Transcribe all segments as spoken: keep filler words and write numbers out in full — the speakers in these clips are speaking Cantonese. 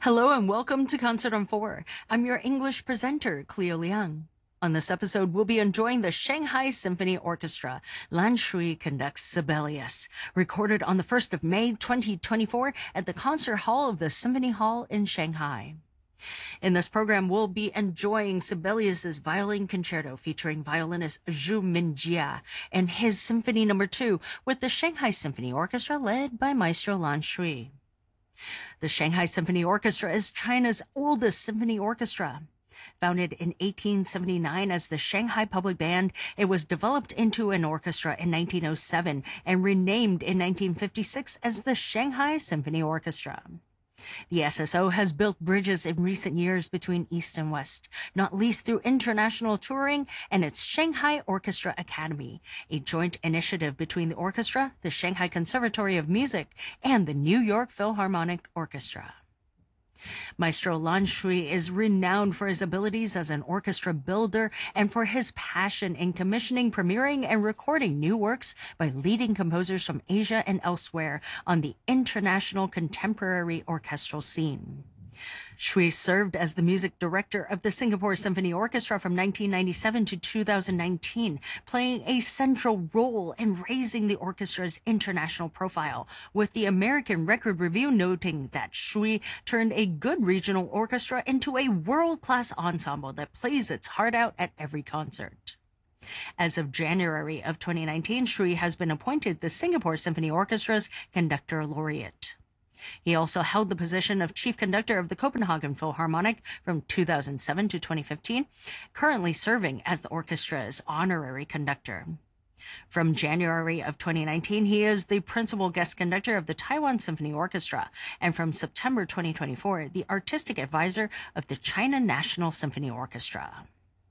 Hello and welcome to Concert on four. I'm your English presenter, Cleo Liang. On this episode, we'll be enjoying the Shanghai Symphony Orchestra. Lan Shui conducts Sibelius, recorded on the first of May twenty twenty-four at the Concert Hall of the Symphony Hall in Shanghai. In this program, we'll be enjoying Sibelius's violin concerto featuring violinist Zhu Minjia and his Symphony Number Two with the Shanghai Symphony Orchestra led by Maestro Lan Shui. The Shanghai Symphony Orchestra is China's oldest symphony orchestra. Founded in eighteen seventy-nine as the Shanghai Public Band, it was developed into an orchestra in nineteen oh seven and renamed in nineteen fifty-six as the Shanghai Symphony Orchestra. The S S O has built bridges in recent years between East and West, not least through international touring and its Shanghai Orchestra Academy, a joint initiative between the orchestra, the Shanghai Conservatory of Music, and the New York Philharmonic Orchestra. Maestro Lan Shui is renowned for his abilities as an orchestra builder and for his passion in commissioning, premiering, and recording new works by leading composers from Asia and elsewhere on the international contemporary orchestral scene. Shui served as the music director of the Singapore Symphony Orchestra from nineteen ninety-seven to two thousand nineteen, playing a central role in raising the orchestra's international profile, with the American Record Review noting that Shui turned a good regional orchestra into a world-class ensemble that plays its heart out at every concert. As of January of twenty nineteen, Shui has been appointed the Singapore Symphony Orchestra's Conductor Laureate. He also held the position of Chief Conductor of the Copenhagen Philharmonic from two thousand seven to twenty fifteen, currently serving as the orchestra's honorary conductor. From January of twenty nineteen, he is the Principal Guest Conductor of the Taiwan Symphony Orchestra, and from September twenty twenty-four, the Artistic Advisor of the China National Symphony Orchestra.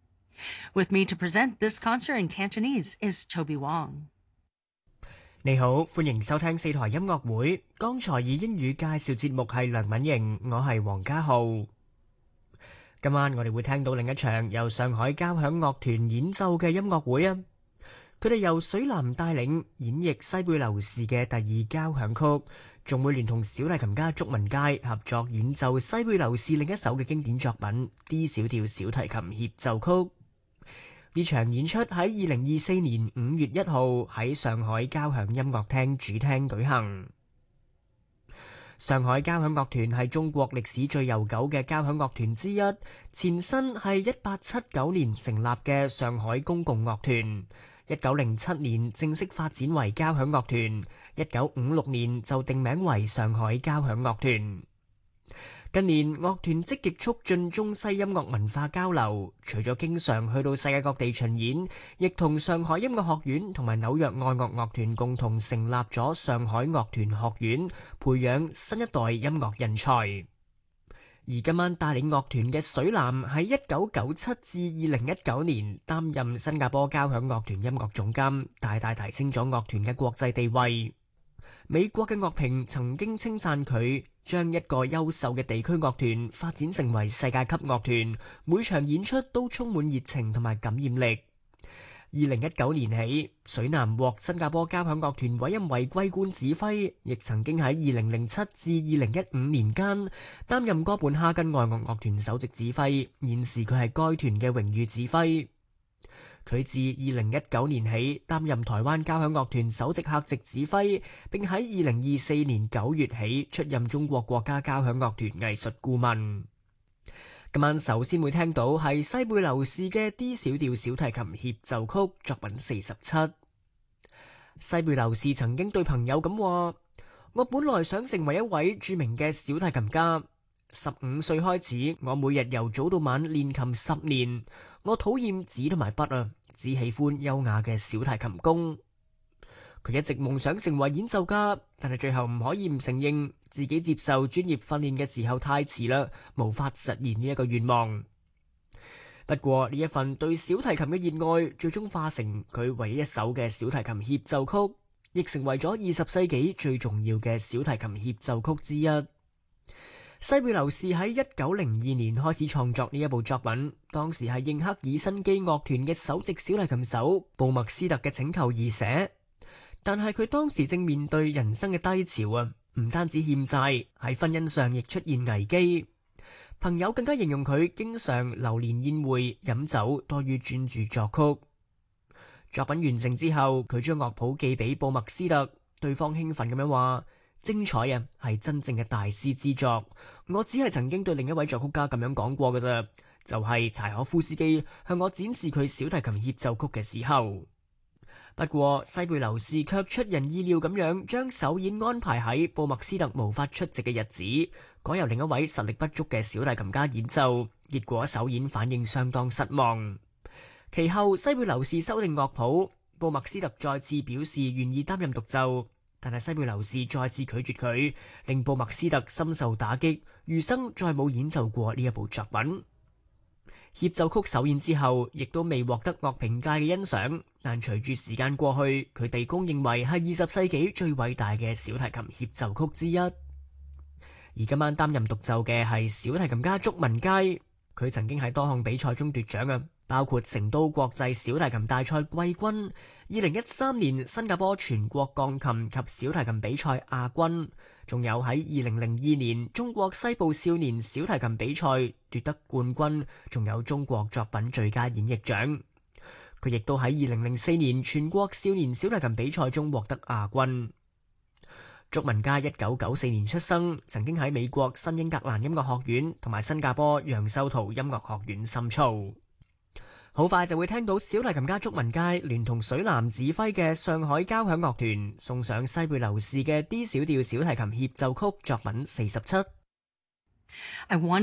With me to present this concert in Cantonese is Toby Wong. 你好，歡迎收聽四台音樂會。剛才以英語介紹節目係梁敏瑩，我係黃家浩。今晚我哋會聽到另一場由上海交響樂團演奏嘅音樂會啊！佢哋由水南帶領演繹西貝流士嘅第二交響曲，仲會聯同小提琴家祝文佳合作演奏西貝流士另一首嘅經典作品 D 小調小提琴協奏曲。呢場演出喺二零二四年五月一號喺上海交響音樂廳主廳舉行。上海交響樂團係中國歷史最悠久嘅交響樂團之一，前身係一八七九年成立嘅上海公共樂團，一九零七年正式發展為交響樂團，一九五六年就定名為上海交響樂團。近年樂團積極促進中西音樂文化交流，除咗經常去到世界各地巡演，亦同上海音樂學院同埋紐約愛樂樂團共同成立咗上海樂團學院，培養新一代音樂人才。而今晚帶領樂團嘅水南喺一九九七至二零一九年擔任新加坡交響樂團音樂總監，大大提升咗樂團嘅國際地位。美國嘅樂評曾經稱讚佢將一個優秀嘅地區樂團發展成為世界級樂團，每場演出都充滿熱情同埋感染力。二零一九年起，水南獲新加坡交響樂團委任為桂冠指揮，亦曾經喺二零零七至二零一五年間擔任哥本哈根愛樂樂團首席指揮，現時佢係該團嘅榮譽指揮。佢自二零一九年起擔任台灣交響樂團首席客席指揮，並喺二零二四年九月起出任中國國家交響樂團藝術顧問。今晚首先會聽到係西貝流士嘅 D 小調小提琴協奏曲作品四十七。西貝流士曾經對朋友咁話：我本來想成為一位著名嘅小提琴家。十五歲開始，我每日由早到晚練琴十年。我討厭紙同埋筆啊，只喜歡優雅嘅小提琴弓。佢一直夢想成為演奏家，但係最後唔可以唔承認自己接受專業訓練嘅時候太遲啦，無法實現呢一個願望。不過呢一份對小提琴嘅熱愛，最終化成佢唯一一首嘅小提琴協奏曲，亦成為咗二十世紀最重要嘅小提琴協奏曲之一。西貝流士喺一九零二年開始創作呢一部作品，當時係應克爾辛基樂團嘅首席小提琴手布麥斯特嘅請求而寫，但係佢當時正面對人生嘅低潮啊， 唔單止欠債，喺婚姻上亦出現危機。朋友更加形容佢經常流連宴會、飲酒多於專注作曲。作品完成之後，佢將樂譜寄俾布麥斯特，對方興奮咁樣話：精彩啊，係真正嘅大師之作。我只係曾經對另一位作曲家咁樣講過㗎咋，就係柴可夫斯基向我展示佢小提琴協奏曲嘅時候。不過西貝流士卻出人意料咁樣將首演安排喺布麥斯特無法出席嘅日子，改由另一位實力不足嘅小提琴家演奏，結果首演反應相當失望。其後西貝流士修訂樂譜，布麥斯特再次表示願意擔任獨奏，但係西貝流士再次拒絕佢，令布麥斯特深受打擊，餘生再冇演奏過呢一部作品。協奏曲首演之後，亦都未獲得樂評界嘅欣賞，但隨住時間過去，佢被公認為係二十世紀最偉大嘅小提琴協奏曲之一。而今晚擔任獨奏嘅係小提琴家祝文佳，佢曾經喺多項比賽中奪獎啊，包括成都國際小提琴大賽季軍、二零一三年新加坡全國鋼琴及小提琴比賽亞軍，仲有喺二零零二年中國西部少年小提琴比賽奪得冠軍，仲有中國作品最佳演繹獎。佢亦都喺二零零四年全國少年小提琴比賽中獲得亞軍。祝文佳一九九四年出生，曾經喺美國新英格蘭音樂學院同埋新加坡楊秀圖音樂學院深造。好快就會聽到小提琴家祝文佳聯同水藍指揮嘅上海交響樂團送上西貝流士嘅 D 小調小提琴協奏曲作品四十七。 I wanted